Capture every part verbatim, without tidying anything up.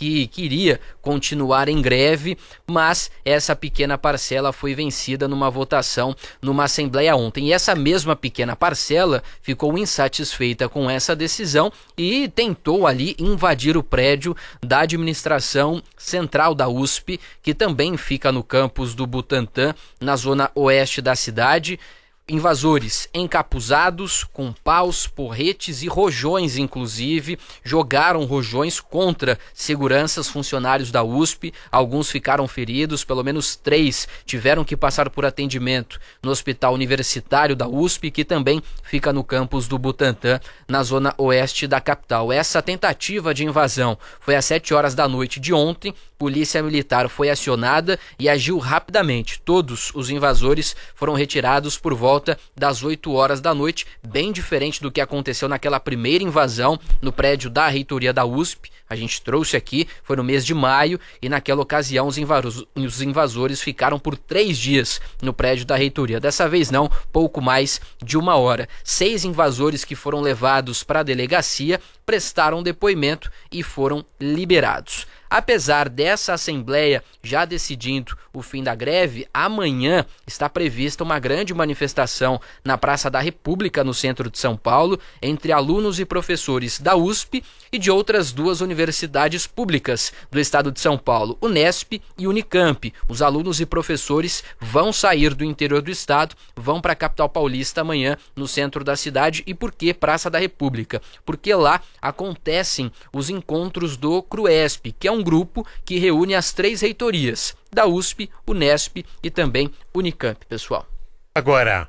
que queria continuar em greve, mas essa pequena parcela foi vencida numa votação numa assembleia ontem. E essa mesma pequena parcela ficou insatisfeita com essa decisão e tentou ali invadir o prédio da administração central da U S P, que também fica no campus do Butantã, na zona oeste da cidade. Invasores encapuzados, com paus, porretes e rojões, inclusive, jogaram rojões contra seguranças, funcionários da U S P. Alguns ficaram feridos, pelo menos três tiveram que passar por atendimento no Hospital Universitário da U S P, que também fica no campus do Butantã, na zona oeste da capital. Essa tentativa de invasão foi às sete horas da noite de ontem. Polícia Militar foi acionada e agiu rapidamente. Todos os invasores foram retirados por volta das oito horas da noite, bem diferente do que aconteceu naquela primeira invasão no prédio da reitoria da U S P. A gente trouxe aqui, foi no mês de maio, e naquela ocasião os, invas- os invasores ficaram por três dias no prédio da reitoria. Dessa vez não, pouco mais de uma hora. Seis invasores que foram levados para a delegacia prestaram depoimento e foram liberados. Apesar dessa assembleia já decidindo o fim da greve, amanhã está prevista uma grande manifestação na Praça da República, no centro de São Paulo, entre alunos e professores da U S P e de outras duas universidades públicas do estado de São Paulo, Unesp e Unicamp. Os alunos e professores vão sair do interior do estado, vão para a capital paulista amanhã, no centro da cidade. E por que Praça da República? Porque lá acontecem os encontros do CRUESP, que é um grupo que reúne as três reitorias da U S P, Unesp e também Unicamp, pessoal. Agora,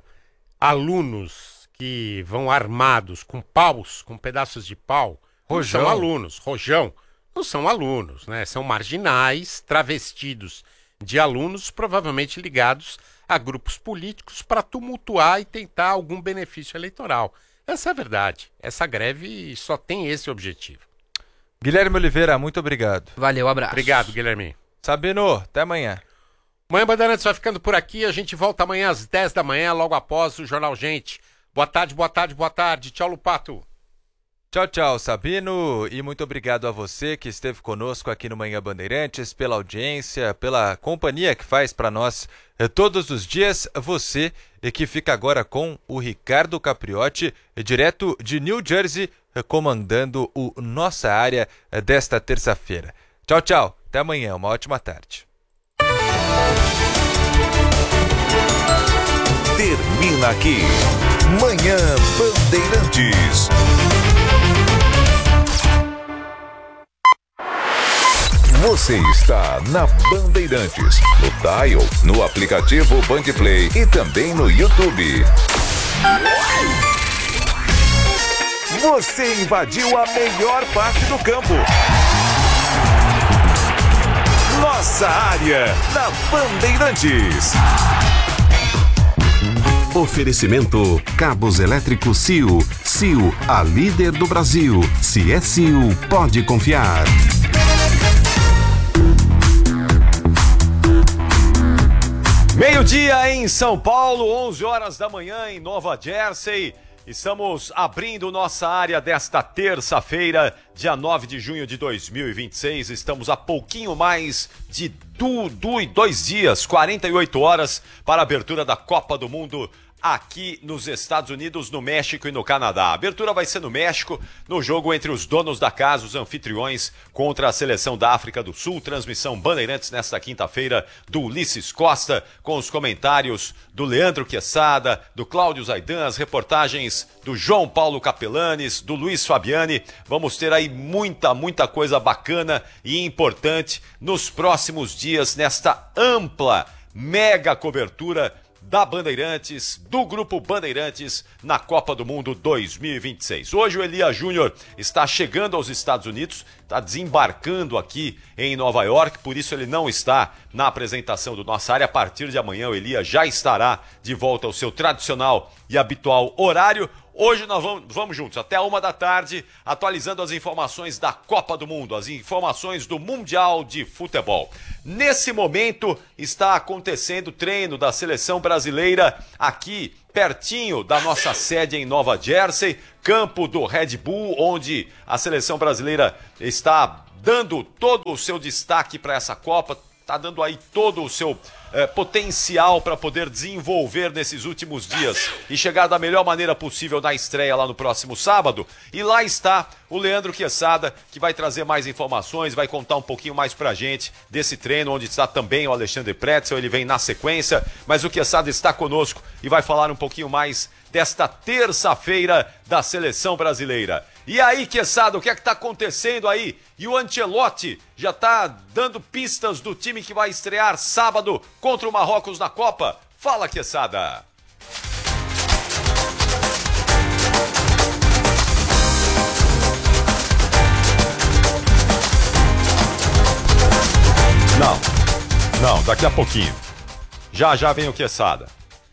alunos que vão armados com paus, com pedaços de pau, rojão. Não são alunos, rojão, não são alunos, né? São marginais, travestidos de alunos, provavelmente ligados a grupos políticos para tumultuar e tentar algum benefício eleitoral. Essa é a verdade. Essa greve só tem esse objetivo. Guilherme Oliveira, muito obrigado. Valeu, abraço. Obrigado, Guilherme. Sabino, até amanhã. Manhã Bandeirantes vai ficando por aqui. A gente volta amanhã às dez da manhã, logo após o Jornal Gente. Boa tarde, boa tarde, boa tarde. Tchau, Lupato. Tchau, tchau, Sabino. E muito obrigado a você que esteve conosco aqui no Manhã Bandeirantes, pela audiência, pela companhia que faz para nós eh, todos os dias. Você e que fica agora com o Ricardo Capriotti, direto de New Jersey, comandando o Nossa Área desta terça-feira. Tchau, tchau. Até amanhã. Uma ótima tarde. Termina aqui. Manhã Bandeirantes. Você está na Bandeirantes, no Dial, no aplicativo Bandplay e também no YouTube. Você invadiu a melhor parte do campo. Nossa Área, na Bandeirantes. Oferecimento Cabos Elétricos C I U. C I U, a líder do Brasil. Se é C I U, pode confiar. Meio-dia em São Paulo, onze horas da manhã em Nova Jersey. Estamos abrindo nossa área desta terça-feira, dia nove de junho de dois mil e vinte e seis. Estamos a pouquinho mais de du, du, dois dias, quarenta e oito horas, para a abertura da Copa do Mundo aqui nos Estados Unidos, no México e no Canadá. A abertura vai ser no México, no jogo entre os donos da casa, os anfitriões, contra a seleção da África do Sul. Transmissão Bandeirantes nesta quinta-feira do Ulisses Costa, com os comentários do Leandro Quesada, do Cláudio Zaidan, as reportagens do João Paulo Capelanes, do Luiz Fabiani. Vamos ter aí muita, muita coisa bacana e importante nos próximos dias, nesta ampla, mega cobertura da Bandeirantes, do Grupo Bandeirantes, na Copa do Mundo dois mil e vinte e seis. Hoje o Elias Júnior está chegando aos Estados Unidos, está desembarcando aqui em Nova York, por isso ele não está na apresentação do Nossa Área. A partir de amanhã o Elias já estará de volta ao seu tradicional e habitual horário. Hoje nós vamos, vamos juntos até a uma da tarde, atualizando as informações da Copa do Mundo, as informações do Mundial de Futebol. Nesse momento está acontecendo o treino da seleção brasileira aqui pertinho da nossa sede em Nova Jersey, campo do Red Bull, onde a seleção brasileira está dando todo o seu destaque para essa Copa, está dando aí todo o seu é, potencial para poder desenvolver nesses últimos dias e chegar da melhor maneira possível na estreia lá no próximo sábado. E lá está o Leandro Quesada, que vai trazer mais informações, vai contar um pouquinho mais pra gente desse treino, onde está também o Alexandre Pretzel, ele vem na sequência, mas o Quesada está conosco e vai falar um pouquinho mais desta terça-feira da Seleção Brasileira. E aí, Quesada, o que é que tá acontecendo aí? E o Ancelotti já tá dando pistas do time que vai estrear sábado contra o Marrocos na Copa? Fala, Quesada! Não, não, daqui a pouquinho. Já já vem o Quesada.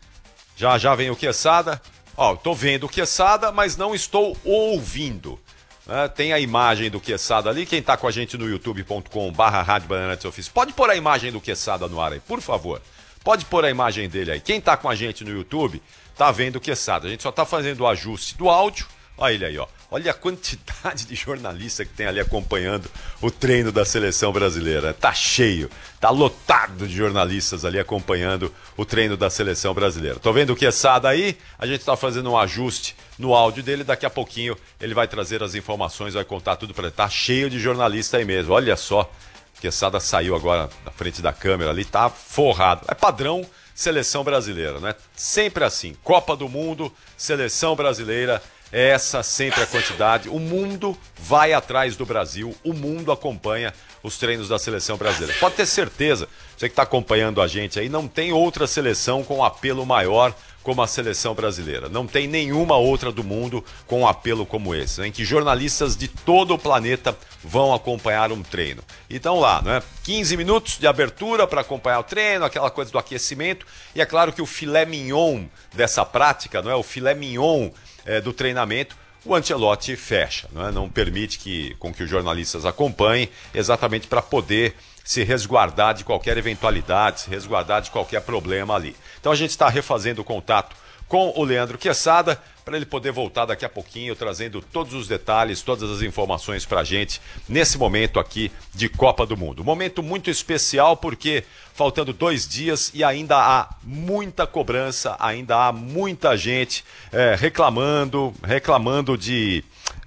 Já já vem o Quesada. Ó, tô vendo o Quesada, mas não estou ouvindo. É, tem a imagem do Quesada ali. Quem tá com a gente no youtube ponto com barra Rádio Bandeirantes Oficial, pode pôr a imagem do Quesada no ar aí, por favor. Pode pôr a imagem dele aí. Quem tá com a gente no YouTube tá vendo o Quesada. A gente só tá fazendo o ajuste do áudio. Olha ele aí, ó. Olha a quantidade de jornalista que tem ali acompanhando o treino da seleção brasileira. Tá cheio, tá lotado de jornalistas ali acompanhando o treino da seleção brasileira. Tô vendo o Quesada aí, a gente tá fazendo um ajuste no áudio dele, daqui a pouquinho ele vai trazer as informações, vai contar tudo pra ele. Tá cheio de jornalista aí mesmo, olha só. O Quesada saiu agora na frente da câmera ali, tá forrado. É padrão seleção brasileira, né? Sempre assim, Copa do Mundo, seleção brasileira. Essa sempre a quantidade. O mundo vai atrás do Brasil, o mundo acompanha os treinos da seleção brasileira. Pode ter certeza, você que está acompanhando a gente aí, não tem outra seleção com apelo maior como a seleção brasileira. Não tem nenhuma outra do mundo com um apelo como esse, em que jornalistas de todo o planeta vão acompanhar um treino. Então lá, né? quinze minutos de abertura para acompanhar o treino, aquela coisa do aquecimento. E é claro que o filé mignon dessa prática, não é? O filé mignon É, do treinamento, o Ancelotti fecha, não, é? Não permite que, com que os jornalistas acompanhem, exatamente para poder se resguardar de qualquer eventualidade, se resguardar de qualquer problema ali. Então a gente está refazendo o contato com o Leandro Quesada, para ele poder voltar daqui a pouquinho, trazendo todos os detalhes, todas as informações para a gente, nesse momento aqui de Copa do Mundo. Um momento muito especial, porque faltando dois dias e ainda há muita cobrança, ainda há muita gente é, reclamando, reclamando de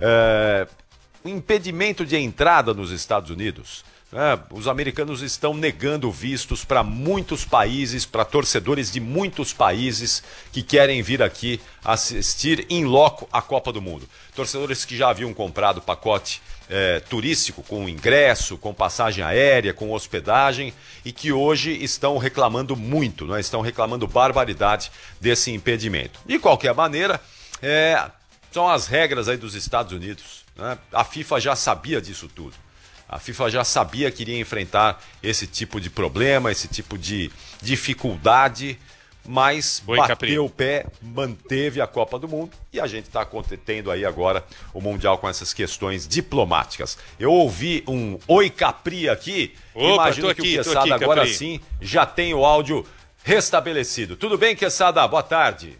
é, impedimento de entrada nos Estados Unidos. É, os americanos estão negando vistos para muitos países, para torcedores de muitos países que querem vir aqui assistir em loco a Copa do Mundo. Torcedores que já haviam comprado pacote é, turístico com ingresso, com passagem aérea, com hospedagem e que hoje estão reclamando muito, né? Estão reclamando barbaridade desse impedimento. De qualquer maneira, é, são as regras aí dos Estados Unidos, né? A FIFA já sabia disso tudo. A FIFA já sabia que iria enfrentar esse tipo de problema, esse tipo de dificuldade, mas Oi, bateu Capri. o pé, manteve a Copa do Mundo e a gente está tendo aí agora o Mundial com essas questões diplomáticas. Eu ouvi um Oi Capri aqui, Opa, imagino que aqui, o Quesada agora Capri. sim já tem o áudio restabelecido. Tudo bem, Quesada? Boa tarde.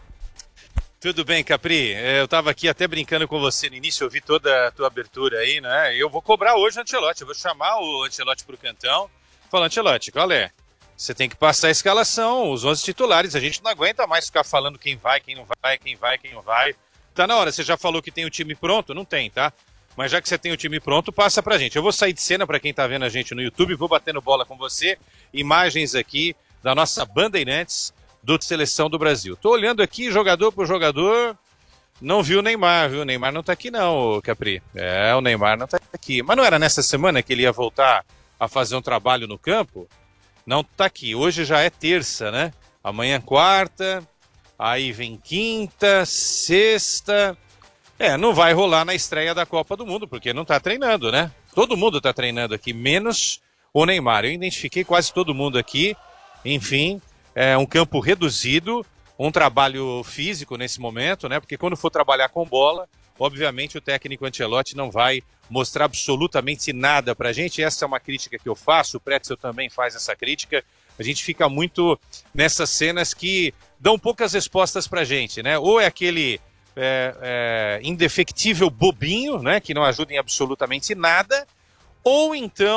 Tudo bem, Capri. Eu estava aqui até brincando com você no início, eu vi toda a tua abertura aí, né? Eu vou cobrar hoje o Ancelotti, eu vou chamar o Ancelotti pro cantão. Falar, Ancelotti, qual é? Você tem que passar a escalação, os onze titulares, a gente não aguenta mais ficar falando quem vai, quem não vai, quem vai, quem não vai. Tá na hora, você já falou que tem o time pronto? Não tem, tá? Mas já que você tem o time pronto, passa pra gente. Eu vou sair de cena para quem tá vendo a gente no YouTube, vou batendo bola com você. Imagens aqui da nossa Bandeirantes, do Seleção do Brasil. Tô olhando aqui, jogador por jogador, não viu o Neymar, viu? O Neymar não tá aqui não, Capri. É, o Neymar não tá aqui. Mas não era nessa semana que ele ia voltar a fazer um trabalho no campo? Não tá aqui. Hoje já é terça, né? Amanhã quarta, aí vem quinta, sexta. É, não vai rolar na estreia da Copa do Mundo, porque não tá treinando, né? Todo mundo tá treinando aqui, menos o Neymar. Eu identifiquei quase todo mundo aqui, enfim... É um campo reduzido, um trabalho físico nesse momento, né? Porque quando for trabalhar com bola, obviamente o técnico Ancelotti não vai mostrar absolutamente nada pra gente. Essa é uma crítica que eu faço, o Pretzel também faz essa crítica. A gente fica muito nessas cenas que dão poucas respostas pra gente, né? Ou é aquele é, é, indefectível bobinho, né? Que não ajuda em absolutamente nada, ou então